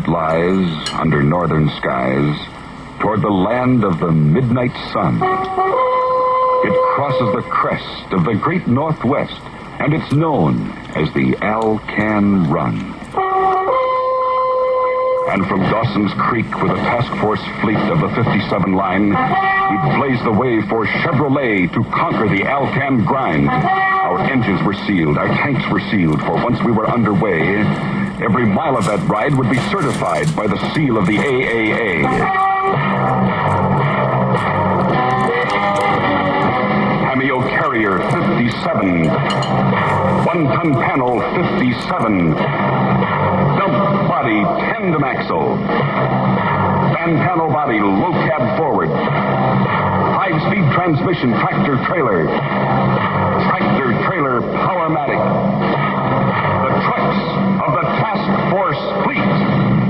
it lies under northern skies toward the land of the midnight sun. It crosses the crest of the great Northwest, and it's known as the Alcan Run. And from Dawson's Creek with a task force fleet of the 57 line, we blazed the way for Chevrolet to conquer the Alcan grind. Our engines were sealed, our tanks were sealed, for once we were underway, every mile of that ride would be certified by the seal of the AAA. Cameo Carrier 57. One-ton panel 57. Dump body tandem axle. Fan panel body low cab forward. 5-speed transmission tractor trailer. Tractor trailer Powermatic.